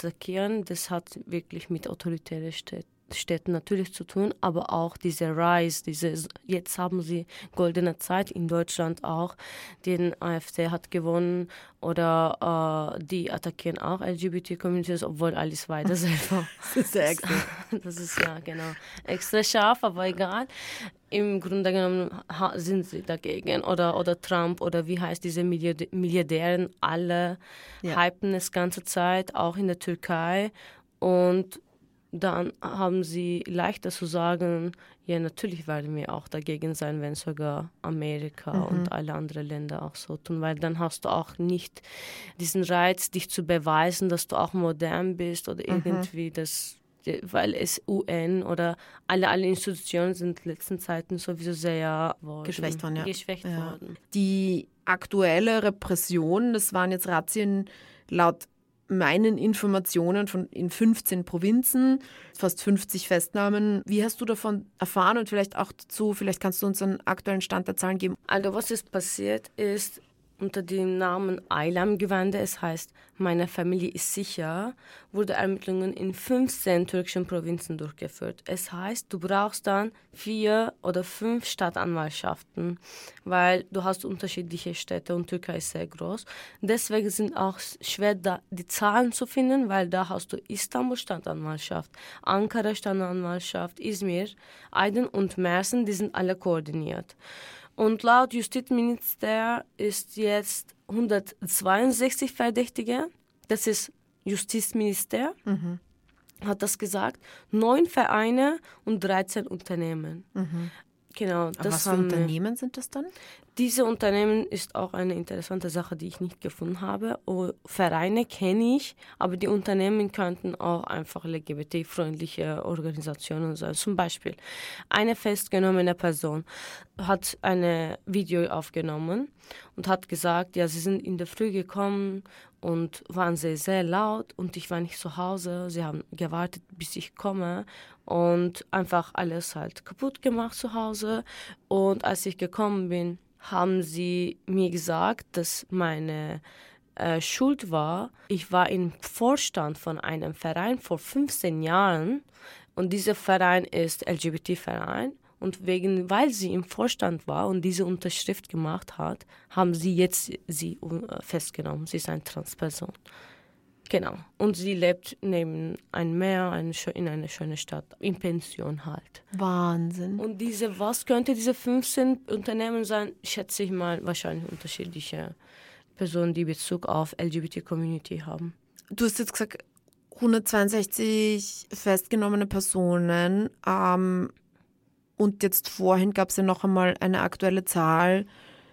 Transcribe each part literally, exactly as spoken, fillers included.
attackieren, das hat wirklich mit autoritären Städten. Städten natürlich zu tun, aber auch diese Rise, diese, jetzt haben sie goldene Zeit in Deutschland auch, den AfD hat gewonnen oder äh, die attackieren auch L G B T-Communities, obwohl alles weiter selber. Das ist sehr extra. Das ist ja genau extra scharf, aber egal. Im Grunde genommen sind sie dagegen oder, oder Trump oder wie heißt diese Milliardären, alle ja. hypen es ganze Zeit, auch in der Türkei und dann haben sie leichter zu sagen, ja, natürlich werden wir auch dagegen sein, wenn sogar Amerika mhm. und alle anderen Länder auch so tun, weil dann hast du auch nicht diesen Reiz, dich zu beweisen, dass du auch modern bist oder mhm. irgendwie das, weil es U N oder alle, alle Institutionen sind in den letzten Zeiten sowieso sehr worden, geschwächt worden. Ja. Geschwächt ja. worden. Die aktuelle Repression, das waren jetzt Razzien laut meinen Informationen von in fünfzehn Provinzen, fast fünfzig Festnahmen. Wie hast du davon erfahren und vielleicht auch dazu, vielleicht kannst du uns einen aktuellen Stand der Zahlen geben? Also was ist passiert ist, unter dem Namen Aylam-Gewande, es heißt, meine Familie ist sicher, wurde Ermittlungen in fünfzehn türkischen Provinzen durchgeführt. Es heißt, du brauchst dann vier oder fünf Stadtanwaltschaften, weil du hast unterschiedliche Städte und Türkei ist sehr groß. Deswegen sind auch schwer da, die Zahlen zu finden, weil da hast du Istanbul Stadtanwaltschaft, Ankara Stadtanwaltschaft, Izmir, Aydın und Mersin, die sind alle koordiniert. Und laut Justizminister ist jetzt hundertzweiundsechzig Verdächtige, das ist Justizminister, mhm. hat das gesagt, neun Vereine und dreizehn Unternehmen. Mhm. Genau, das was für haben Unternehmen sind das dann? Diese Unternehmen ist auch eine interessante Sache, die ich nicht gefunden habe. Oh, Vereine kenne ich, aber die Unternehmen könnten auch einfach L G B T-freundliche Organisationen sein. Zum Beispiel eine festgenommene Person hat ein Video aufgenommen und hat gesagt, ja, sie sind in der Früh gekommen und waren sehr, sehr laut und ich war nicht zu Hause. Sie haben gewartet, bis ich komme und einfach alles halt kaputt gemacht zu Hause. Und als ich gekommen bin, haben sie mir gesagt, dass meine äh, Schuld war. Ich war im Vorstand von einem Verein vor fünfzehn Jahren und dieser Verein ist L G B T-Verein. Und wegen, weil sie im Vorstand war und diese Unterschrift gemacht hat, haben sie jetzt sie festgenommen. Sie ist eine Transperson. Genau. Und sie lebt neben einem Meer eine, in einer schönen Stadt, in Pension halt. Wahnsinn. Und diese, was könnte diese fünfzehn Unternehmen sein? Schätze ich mal, wahrscheinlich unterschiedliche Personen, die Bezug auf L G B T-Community haben. Du hast jetzt gesagt, hundertzweiundsechzig festgenommene Personen. Ähm, und jetzt vorhin gab es ja noch einmal eine aktuelle Zahl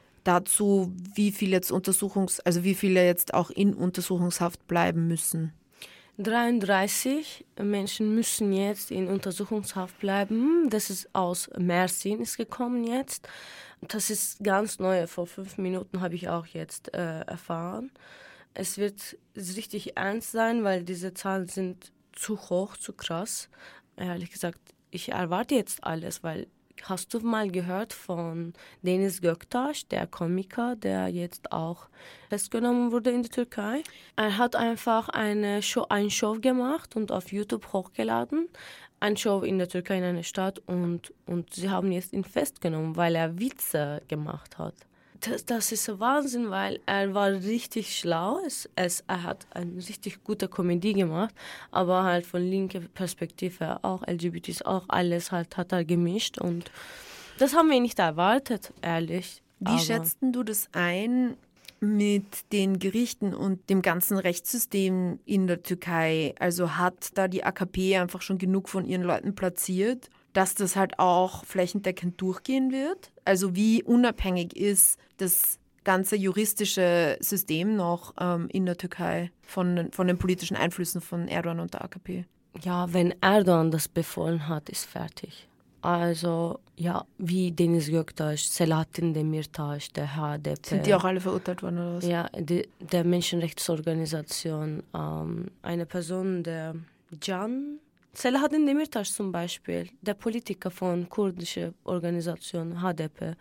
dazu, wie viele jetzt Untersuchungs, also wie viele jetzt auch in Untersuchungshaft bleiben müssen. dreiunddreißig Menschen müssen jetzt in Untersuchungshaft bleiben. Das ist aus Mersin ist gekommen jetzt. Das ist ganz neu. Vor fünf Minuten habe ich auch jetzt äh, erfahren. Es wird richtig ernst sein, weil diese Zahlen sind zu hoch, zu krass. Ehrlich gesagt, ich erwarte jetzt alles, weil hast du mal gehört von Deniz Göktaş, der Komiker, der jetzt auch festgenommen wurde in der Türkei? Er hat einfach eine Show, eine Show gemacht und auf YouTube hochgeladen. Eine Show in der Türkei in einer Stadt und, und sie haben jetzt ihn festgenommen, weil er Witze gemacht hat. Das, das ist Wahnsinn, weil er war richtig schlau. Es, es, er hat eine richtig gute Komödie gemacht, aber halt von linker Perspektive auch L G B Ts, auch alles halt hat er gemischt und das haben wir nicht erwartet, ehrlich. Wie aber schätzt du das ein mit den Gerichten und dem ganzen Rechtssystem in der Türkei? Also hat da die A K P einfach schon genug von ihren Leuten platziert, dass das halt auch flächendeckend durchgehen wird? Also wie unabhängig ist das ganze juristische System noch ähm, in der Türkei von, von den politischen Einflüssen von Erdogan und der A K P? Ja, wenn Erdogan das befohlen hat, ist fertig. Also ja, wie Deniz Göktaş, Selahattin Demirtaş, der H D P. Sind die auch alle verurteilt worden oder was? Ja, die, der Menschenrechtsorganisation, ähm, eine Person, der Can Selahattin Demirtaş zum Beispiel, der Politiker von kurdischer Organisation H D P,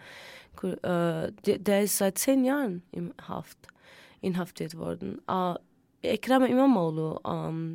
äh, der, der ist seit zehn Jahren in Haft, inhaftiert worden. Äh, Ekrem İmamoğlu, ähm,